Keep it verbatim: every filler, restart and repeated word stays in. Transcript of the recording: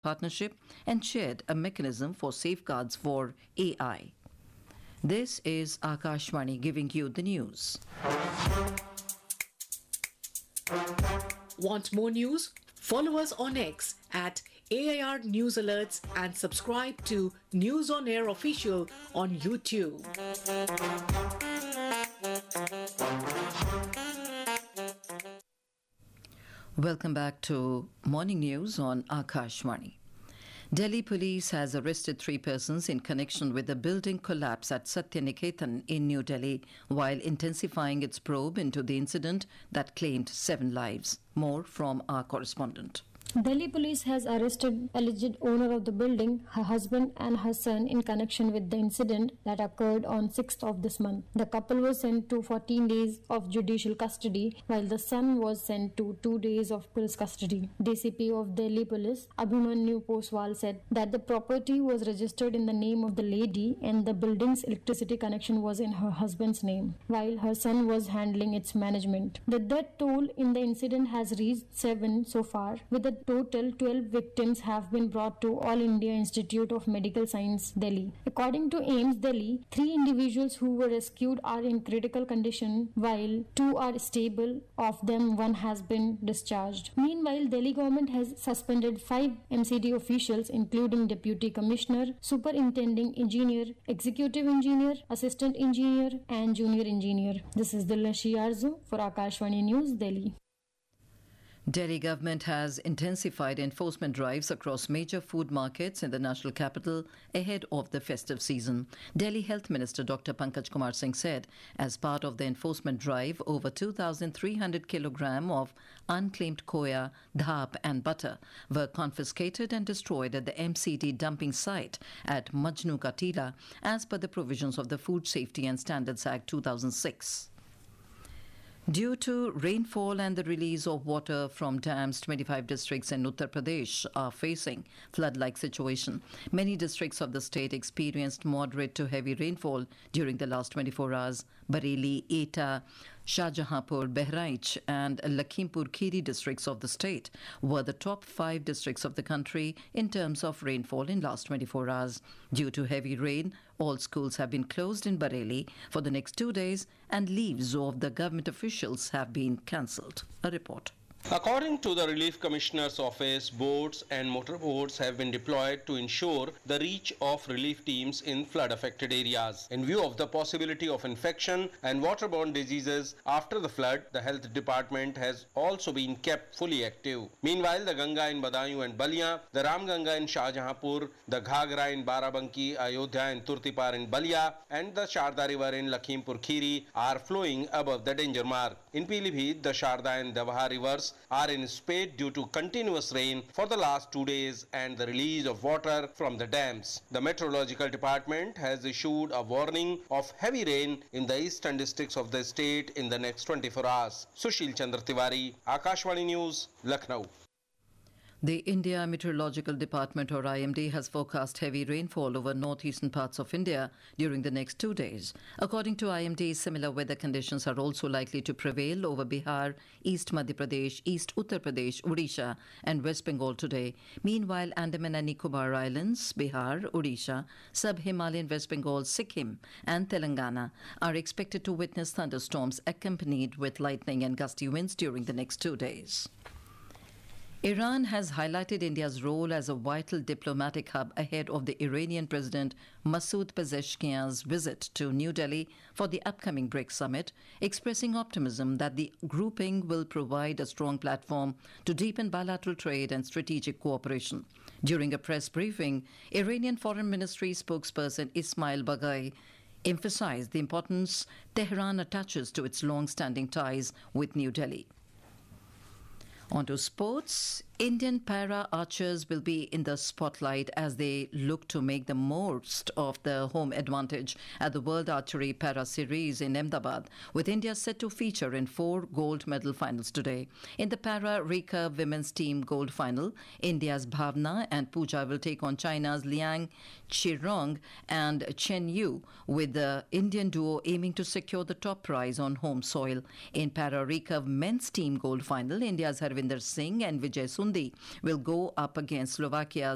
partnership and shared a mechanism for safeguards for A I. This is Akashvani giving you the news. Want more news? Follow us on X at A I R News Alerts and subscribe to News on Air Official on YouTube. Welcome back to Morning News on Akashvani. Delhi police has arrested three persons in connection with the building collapse at Satyaniketan in New Delhi, while intensifying its probe into the incident that claimed seven lives. More from our correspondent. Delhi police has arrested alleged owner of the building, her husband and her son in connection with the incident that occurred on sixth of this month. The couple was sent to fourteen days of judicial custody while the son was sent to two days of police custody. D C P of Delhi Police, Abhimanyu Poswal, said that the property was registered in the name of the lady and the building's electricity connection was in her husband's name, while her son was handling its management. The death toll in the incident has reached seven so far, with a total twelve victims have been brought to All India Institute of Medical Science, Delhi. According to AIIMS Delhi, three individuals who were rescued are in critical condition, while two are stable. Of them, one has been discharged. Meanwhile, Delhi government has suspended five M C D officials, including Deputy Commissioner, Superintending Engineer, Executive Engineer, Assistant Engineer, and Junior Engineer. This is Dilashi Arzu for Akashvani News, Delhi. Delhi government has intensified enforcement drives across major food markets in the national capital ahead of the festive season. Delhi Health Minister Doctor Pankaj Kumar Singh said, as part of the enforcement drive, over two thousand three hundred kilograms of unclaimed koya, dhap and butter were confiscated and destroyed at the M C D dumping site at Majnu Ka Tila, as per the provisions of the Food Safety and Standards Act two thousand six. Due to rainfall and the release of water from dams, twenty-five districts in Uttar Pradesh are facing flood-like situation. Many districts of the state experienced moderate to heavy rainfall during the last twenty-four hours. Bareilly, Etah, Shahjahanpur, Bahraich and Lakhimpur Kheri districts of the state were the top five districts of the country in terms of rainfall in last twenty-four hours. Due to heavy rain, all schools have been closed in Bareilly for the next two days and leaves of the government officials have been cancelled. A report. According to the Relief Commissioner's Office, boats and motorboats have been deployed to ensure the reach of relief teams in flood-affected areas. In view of the possibility of infection and waterborne diseases after the flood, the Health Department has also been kept fully active. Meanwhile, the Ganga in Badaयूं and Balia, the Ram Ganga in Shahjahanpur, the Ghagra in Barabanki, Ayodhya and Turtipar in Balia, and the Sharda River in Lakhimpur Kheri are flowing above the danger mark. In Pilibhit, the Sharda and Dabha rivers are in spate due to continuous rain for the last two days and the release of water from the dams. The Meteorological Department has issued a warning of heavy rain in the eastern districts of the state in the next twenty-four hours. Sushil Chandra Tiwari, Akashvani News, Lucknow. The India Meteorological Department, or I M D, has forecast heavy rainfall over northeastern parts of India during the next two days. According to I M D, similar weather conditions are also likely to prevail over Bihar, East Madhya Pradesh, East Uttar Pradesh, Odisha and West Bengal today. Meanwhile, Andaman and Nicobar Islands, Bihar, Odisha, Sub-Himalayan West Bengal, Sikkim and Telangana are expected to witness thunderstorms accompanied with lightning and gusty winds during the next two days. Iran has highlighted India's role as a vital diplomatic hub ahead of the Iranian President Masoud Pezeshkian's visit to New Delhi for the upcoming BRICS summit, expressing optimism that the grouping will provide a strong platform to deepen bilateral trade and strategic cooperation. During a press briefing, Iranian Foreign Ministry spokesperson Ismail Baghai emphasized the importance Tehran attaches to its long-standing ties with New Delhi. On to sports. Indian para-archers will be in the spotlight as they look to make the most of the home advantage at the World Archery Para Series in Ahmedabad, with India set to feature in four gold medal finals today. In the para-recurve women's team gold final, India's Bhavna and Pooja will take on China's Liang Chirong and Chen Yu, with the Indian duo aiming to secure the top prize on home soil. In para-recurve men's team gold final, India's Harvinder Singh and Vijay Sundi will go up against Slovakia's